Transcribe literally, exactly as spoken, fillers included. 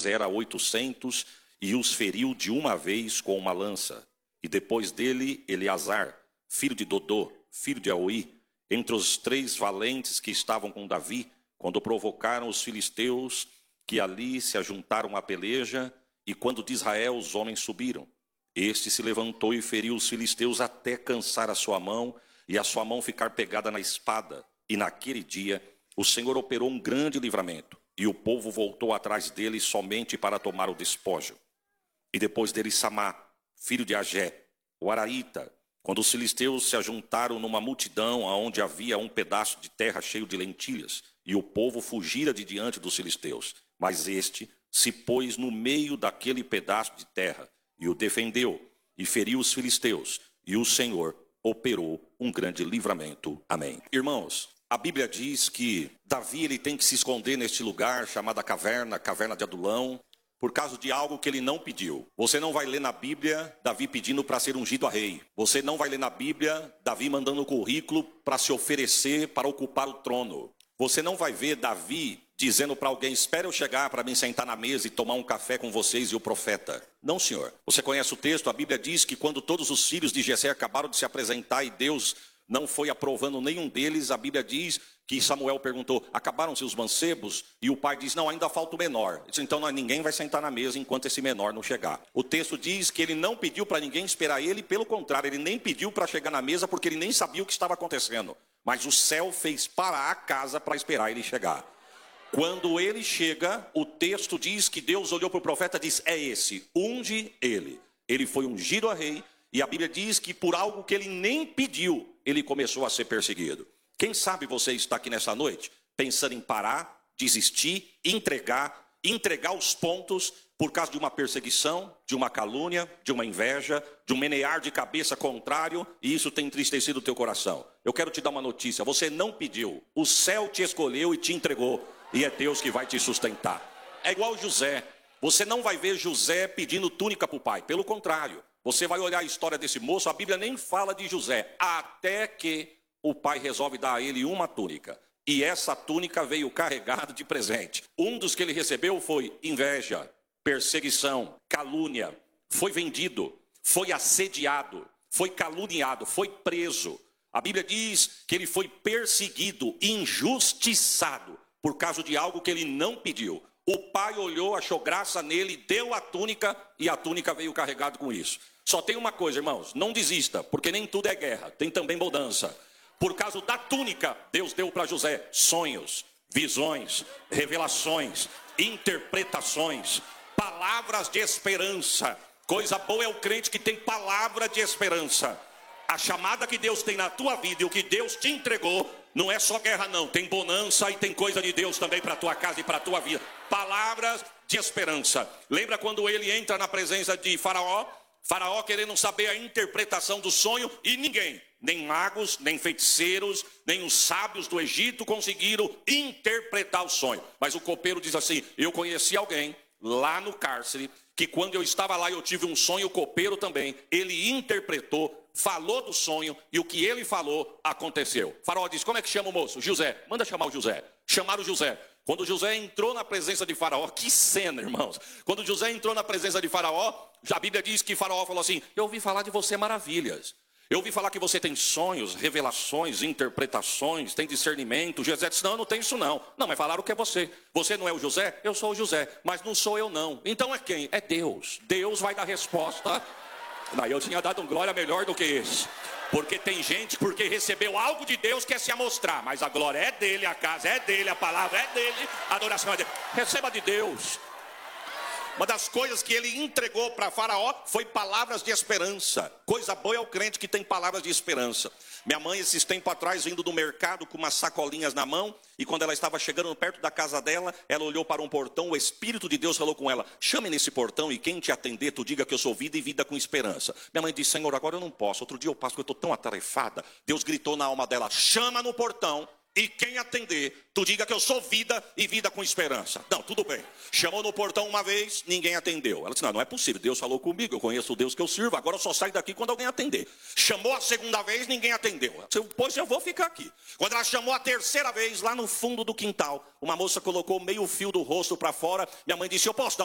era oitocentos, e os feriu de uma vez com uma lança. E depois dele, Eleazar, filho de Dodô, filho de Aui, entre os três valentes que estavam com Davi, quando provocaram os filisteus, que ali se ajuntaram à peleja, e quando de Israel os homens subiram. Este se levantou e feriu os filisteus até cansar a sua mão, e a sua mão ficar pegada na espada. E naquele dia, o Senhor operou um grande livramento, e o povo voltou atrás dele somente para tomar o despojo. E depois dele Samá, filho de Agé, o Araíta, quando os filisteus se ajuntaram numa multidão onde havia um pedaço de terra cheio de lentilhas, e o povo fugira de diante dos filisteus. Mas este se pôs no meio daquele pedaço de terra, e o defendeu, e feriu os filisteus, e o Senhor operou um grande livramento. Amém. Irmãos, a Bíblia diz que Davi ele tem que se esconder neste lugar chamado caverna, caverna de Adulão, por causa de algo que ele não pediu. Você não vai ler na Bíblia Davi pedindo para ser ungido a rei. Você não vai ler na Bíblia Davi mandando o currículo para se oferecer para ocupar o trono. Você não vai ver Davi dizendo para alguém, espere eu chegar para me sentar na mesa e tomar um café com vocês e o profeta. Não, senhor. Você conhece o texto, a Bíblia diz que quando todos os filhos de Jessé acabaram de se apresentar e Deus não foi aprovando nenhum deles, a Bíblia diz que Samuel perguntou, acabaram-se os mancebos? E o pai diz, não, ainda falta o menor. Disse, então não, ninguém vai sentar na mesa enquanto esse menor não chegar. O texto diz que ele não pediu para ninguém esperar ele, pelo contrário, ele nem pediu para chegar na mesa porque ele nem sabia o que estava acontecendo. Mas o céu fez parar a casa para esperar ele chegar. Quando ele chega, o texto diz que Deus olhou para o profeta e disse, é esse, unge ele. Ele foi ungido a rei, e a Bíblia diz que por algo que ele nem pediu, ele começou a ser perseguido. Quem sabe você está aqui nessa noite, pensando em parar, desistir, entregar, entregar os pontos, por causa de uma perseguição, de uma calúnia, de uma inveja, de um menear de cabeça contrário, e isso tem entristecido o teu coração. Eu quero te dar uma notícia, você não pediu, o céu te escolheu e te entregou, e é Deus que vai te sustentar. É igual José, você não vai ver José pedindo túnica para o pai, pelo contrário, você vai olhar a história desse moço, a Bíblia nem fala de José, até que o pai resolve dar a ele uma túnica. E essa túnica veio carregada de presente. Um dos que ele recebeu foi inveja, perseguição, calúnia. Foi vendido, foi assediado, foi caluniado, foi preso. A Bíblia diz que ele foi perseguido, injustiçado, por causa de algo que ele não pediu. O pai olhou, achou graça nele, deu a túnica e a túnica veio carregada com isso. Só tem uma coisa, irmãos, não desista, porque nem tudo é guerra, tem também mudança. Por causa da túnica, Deus deu para José sonhos, visões, revelações, interpretações, palavras de esperança. Coisa boa é o crente que tem palavra de esperança. A chamada que Deus tem na tua vida e o que Deus te entregou, não é só guerra não, tem bonança e tem coisa de Deus também para a tua casa e para a tua vida. Palavras de esperança. Lembra quando ele entra na presença de Faraó? Faraó querendo saber a interpretação do sonho e ninguém, nem magos, nem feiticeiros, nem os sábios do Egito conseguiram interpretar o sonho. Mas o copeiro diz assim, eu conheci alguém lá no cárcere, que quando eu estava lá eu tive um sonho, o copeiro também, ele interpretou, falou do sonho e o que ele falou aconteceu. Faraó diz, como é que chama o moço? José, manda chamar o José. Chamaram o José. Quando José entrou na presença de Faraó, que cena, irmãos. Quando José entrou na presença de Faraó, a Bíblia diz que Faraó falou assim, eu ouvi falar de você maravilhas. Eu ouvi falar que você tem sonhos, revelações, interpretações, tem discernimento. José disse, não, eu não tenho isso não. Não, mas falaram que é você. Você não é o José? Eu sou o José, mas não sou eu não. Então é quem? É Deus. Deus vai dar resposta. Não, eu tinha dado um glória melhor do que esse. Porque tem gente, porque recebeu algo de Deus, quer se amostrar. Mas a glória é dele, a casa é dele, a palavra é dele, a adoração é dele. Receba de Deus. Uma das coisas que ele entregou para Faraó foi palavras de esperança. Coisa boa é o crente que tem palavras de esperança. Minha mãe, esses tempos atrás, vindo do mercado com umas sacolinhas na mão, e quando ela estava chegando perto da casa dela, ela olhou para um portão, o Espírito de Deus falou com ela, chame nesse portão e quem te atender, tu diga que eu sou vida e vida com esperança. Minha mãe disse, Senhor, agora eu não posso, outro dia eu passo, porque eu estou tão atarefada. Deus gritou na alma dela, chama no portão. E quem atender, tu diga que eu sou vida e vida com esperança. Não, tudo bem. Chamou no portão uma vez, ninguém atendeu. Ela disse, não, não é possível, Deus falou comigo, eu conheço o Deus que eu sirvo, agora eu só saio daqui quando alguém atender. Chamou a segunda vez, ninguém atendeu. Ela disse, pois eu vou ficar aqui. Quando ela chamou a terceira vez, lá no fundo do quintal, uma moça colocou meio fio do rosto para fora, minha mãe disse, eu posso dar